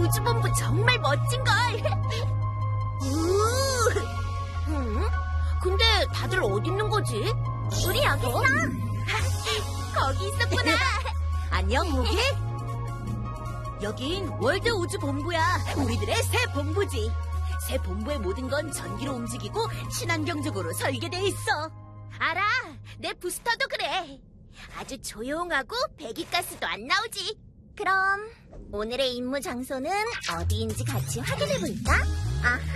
우주본부 정말 멋진걸. 근데 다들 어디 있는 거지? 우리 여기 있어. 거기 있었구나. 안녕, 모기. 여긴 월드 우주본부야. 우리들의 새 본부지. 새 본부의 모든 건 전기로 움직이고 친환경적으로 설계돼 있어. 알아. 내 부스터도 그래. 아주 조용하고 배기가스도 안 나오지. 그럼 오늘의 임무 장소는 어디인지 같이 확인해 볼까? 아하.